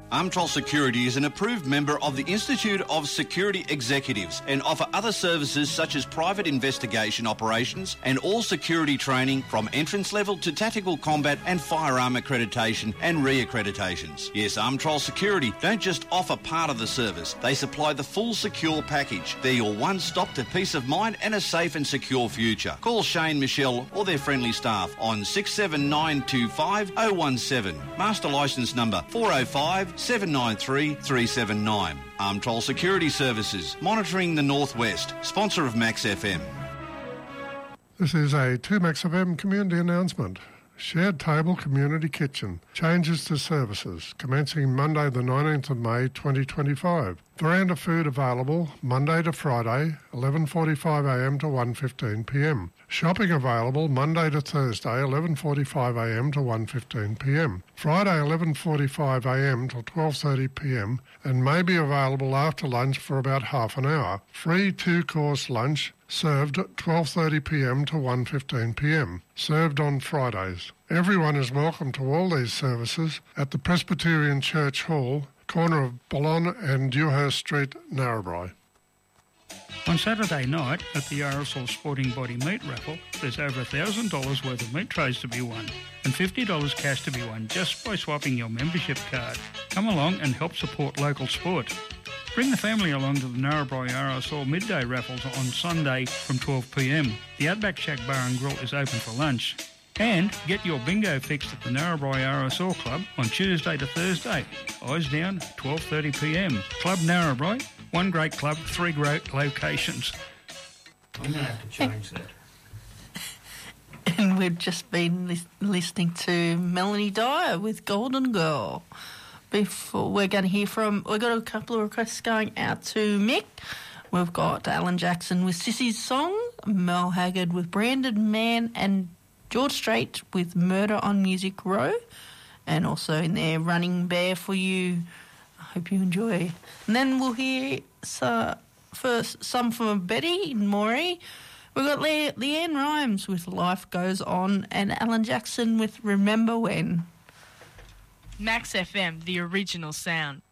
Armtrol Security is an approved member of the Institute of Security Executives and offer other services such as private investigation operations and all security training from entrance level to tactical combat and firearm accreditation and re-accreditations. Yes, Armtrol Security don't just offer part of the service, they supply the full secure package. They're your one-stop to peace of mind and a safe and secure future. Call Shane, Michelle or their friendly staff on 67925 017. Master licence number 405 793 379. Armtrol Security Services, monitoring the Northwest, sponsor of Max FM. This is a 2Max FM community announcement. Shared Table Community Kitchen. Changes to services commencing Monday the 19th of May 2025. Veranda food available Monday to Friday 11:45am to 1:15pm. Shopping available Monday to Thursday 11:45am to 1:15pm. Friday 11:45am till 12:30pm and may be available after lunch for about half an hour. Free 2-course lunch served at 12:30pm to 1:15pm, served on Fridays. Everyone is welcome to all these services at the Presbyterian Church Hall, corner of Boulogne and Dewhurst Street, Narrabri. On Saturday night at the RSL Sporting Body Meat Raffle, there's over $1,000 worth of meat trays to be won and $50 cash to be won just by swapping your membership card. Come along and help support local sport. Bring the family along to the Narrabri RSL midday raffles on Sunday from 12pm. The Outback Shack Bar and Grill is open for lunch. And get your bingo fixed at the Narrabri RSL Club on Tuesday to Thursday. Eyes down, 12:30pm. Club Narrabri, one great club, three great locations. I'm going to have to change that. And we've just been listening to Melanie Dyer with Golden Girl. Before we're going to hear from, we've got a couple of requests going out to Mick. We've got Alan Jackson with Sissy's Song, Mel Haggard with Branded Man, and George Strait with Murder on Music Row, and also in there Running Bear for you. I hope you enjoy. And then we'll hear first some from Betty and Maury. We've got Leanne Rhymes with Life Goes On and Alan Jackson with Remember When. Max FM, the original sound.